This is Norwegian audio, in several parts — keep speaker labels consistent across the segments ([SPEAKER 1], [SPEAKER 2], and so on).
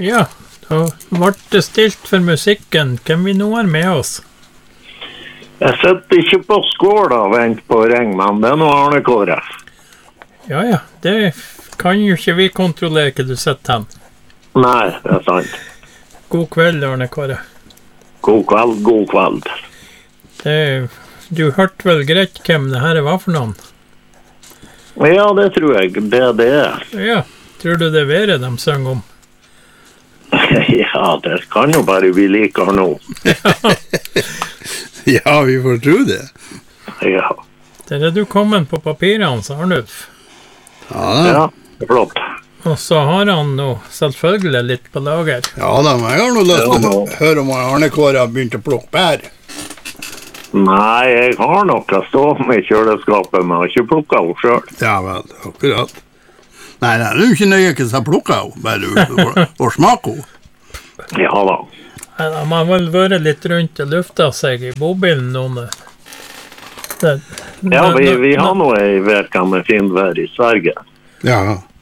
[SPEAKER 1] Ja, da ble det stilt for musikken. Hvem vi nå har med oss?
[SPEAKER 2] Jeg sitter ikke på skål og venter på å ringe, men det er noe Arne Kåre.
[SPEAKER 1] Ja, det kan jo ikke vi kontrollere hva du sitter hen.
[SPEAKER 2] Nei, det er sant.
[SPEAKER 1] God kveld, Arne Kåre.
[SPEAKER 2] God kveld, god kveld.
[SPEAKER 1] Du hørte vel greit hvem det her var for noen?
[SPEAKER 2] Ja, det tror jeg. Det er.
[SPEAKER 1] Ja, tror du det er været de synger om?
[SPEAKER 2] Ja, det kan jo bare vi liker nå.
[SPEAKER 3] Ja, vi får tro det.
[SPEAKER 2] Ja.
[SPEAKER 1] Der er du kommet på papirene, Arnulf.
[SPEAKER 2] Ja, det er flott.
[SPEAKER 1] Og så har han nå selvfølgelig litt på lager.
[SPEAKER 3] Ja da, men jeg har noe lyst til å høre om Arne Kåre har begynt å plukke bær.
[SPEAKER 2] Nei, jeg har noe stående i kjøleskapet, men jeg har ikke plukket henne selv.
[SPEAKER 3] Ja vel, akkurat. Nei, det er jo ikke nøye ikke å plukke henne, bare å smake henne.
[SPEAKER 2] Ja da.
[SPEAKER 1] De har vel vært litt rundt og luftet seg i bobilen noen.
[SPEAKER 2] Ja, vi har nå en veka med fint vær i Sverige.
[SPEAKER 3] Ja.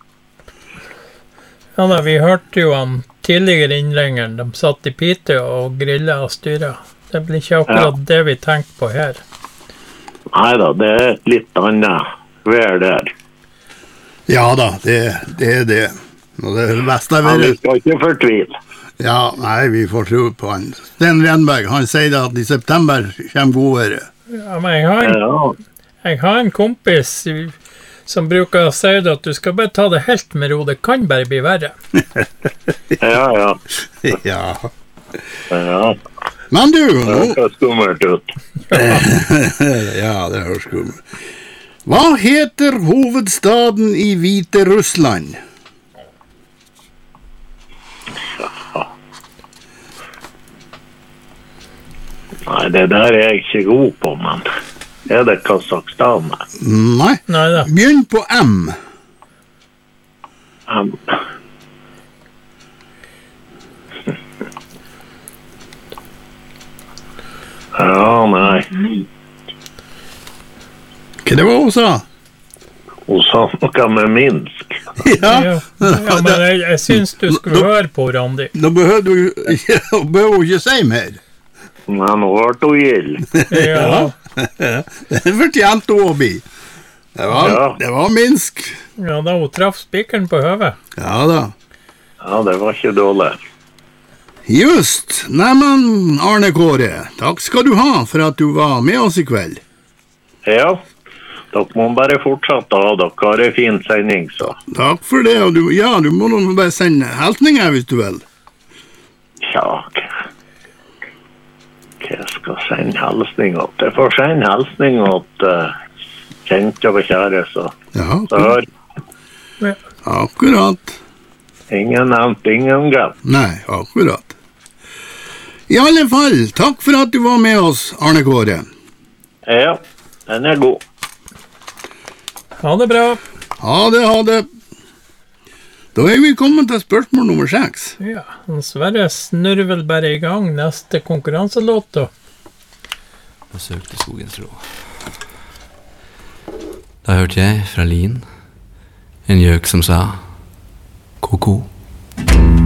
[SPEAKER 1] Ja da, vi hørte jo han tidligere innringeren. De satt i pite og grillet og styret. Det blir ikke akkurat det vi tenker på her.
[SPEAKER 2] Neida, det er et litt annet vær der.
[SPEAKER 3] Ja da, det er det. Og det er det beste
[SPEAKER 2] Ja, vi skal ikke fortvile.
[SPEAKER 3] Ja, nei, vi får tro på han. Sten Renberg, han sier at i september kommer godværet.
[SPEAKER 1] Ja, men jeg har en kompis som bruker å si at du skal bare ta det helt med ro. Det kan bare bli verre.
[SPEAKER 2] Ja.
[SPEAKER 3] Ja. Men du,
[SPEAKER 2] det høres skummelt ut.
[SPEAKER 3] Ja, det høres skummelt. Hva heter hovedstaden i Hvite Russland?
[SPEAKER 2] Nei, det der er jeg ikke god på, men er det Kazakhstan?
[SPEAKER 3] Nei da. Begynn på M. Ja, nei. Hva det var hun sa?
[SPEAKER 2] Hun sa noe med Minsk.
[SPEAKER 1] Ja, men jeg synes du skulle høre på, Randi.
[SPEAKER 3] Da behøver hun ikke si mer.
[SPEAKER 2] Men nå ble hun gild.
[SPEAKER 1] Ja.
[SPEAKER 3] Det fortjente hun å bli. Det var Minsk.
[SPEAKER 1] Ja, da hun traff spikeren på høvet.
[SPEAKER 3] Ja da.
[SPEAKER 2] Ja, det var ikke dårlig.
[SPEAKER 3] Just. Neimen, Arne Kåre, takk skal du ha for at du var med oss i kveld.
[SPEAKER 2] Ja, dere må bare fortsette å ha dere en fin sending, så.
[SPEAKER 3] Takk for det, og du må nå bare sende hilsninger hvis du vil.
[SPEAKER 2] Ja, jeg skal sende hilsning åt. Jeg får sende hilsning åt kjente og kjære, så.
[SPEAKER 3] Ja,
[SPEAKER 2] hør.
[SPEAKER 3] Akkurat.
[SPEAKER 2] Ingen nevnt, ingen galt.
[SPEAKER 3] Nei, akkurat. I alle fall, takk for at du var med oss, Arne Kåre.
[SPEAKER 2] Ja, den er god.
[SPEAKER 1] Ha det bra.
[SPEAKER 3] Ha det. Da er vi kommet til spørsmål nummer 6.
[SPEAKER 1] Ja, Sverre snurrer vel bare i gang neste konkurranselåt da.
[SPEAKER 4] Besøkte skogens rå. Da hørte jeg fra Lien en gjøk som sa Ko-ko.